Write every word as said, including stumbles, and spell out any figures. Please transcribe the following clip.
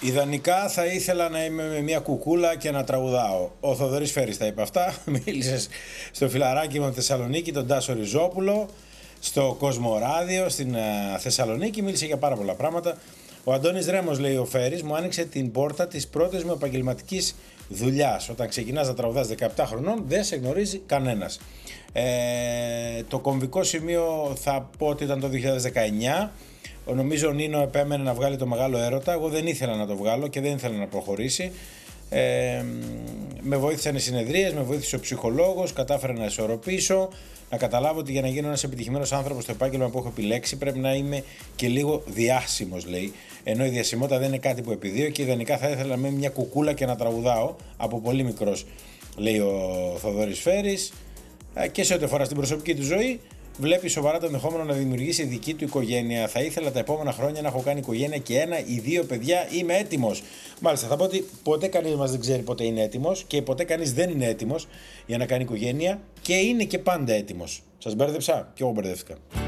Ιδανικά θα ήθελα να είμαι με μια κουκούλα και να τραγουδάω. Ο Θοδωρής Φέρης τα είπε αυτά. Μίλησε στο φιλαράκι μου Θεσσαλονίκη, τον Τάσο Ριζόπουλο, στο Κόσμο Ράδιο στην Θεσσαλονίκη. Μίλησε για πάρα πολλά πράγματα. Ο Αντώνης Ρέμος, λέει ο Φέρης, μου άνοιξε την πόρτα της πρώτης μου επαγγελματικής δουλειάς. Όταν ξεκινάς να τραγουδάς δεκαεπτά χρονών, δεν σε γνωρίζει κανένας. Ε, το κομβικό σημείο θα πω ότι ήταν το δύο χιλιάδες δεκαεννιά. Νομίζω ο Νίνο επέμενε να βγάλει το Μεγάλο Έρωτα. Εγώ δεν ήθελα να το βγάλω και δεν ήθελα να προχωρήσει. Ε, με βοήθησαν οι συνεδρίες, με βοήθησε ο ψυχολόγος, κατάφερα να ισορροπήσω, να καταλάβω ότι για να γίνω ένας επιτυχημένος άνθρωπος στο επάγγελμα που έχω επιλέξει πρέπει να είμαι και λίγο διάσημος, λέει. Ενώ η διασημότητα δεν είναι κάτι που επιδίω και ιδανικά θα ήθελα να είμαι μια κουκούλα και να τραγουδάω από πολύ μικρός, λέει ο Θοδωρής Φέρης. Και σε ό,τι αφορά στην προσωπική του ζωή, βλέπει σοβαρά το ενδεχόμενο να δημιουργήσει δική του οικογένεια. Θα ήθελα τα επόμενα χρόνια να έχω κάνει οικογένεια και ένα ή δύο παιδιά. Είμαι έτοιμος. Μάλιστα, θα πω ότι ποτέ κανείς μας δεν ξέρει πότε είναι έτοιμος και ποτέ κανείς δεν είναι έτοιμος για να κάνει οικογένεια και είναι και πάντα έτοιμος. Σας μπέρδεψα και εγώ μπερδεύτηκα.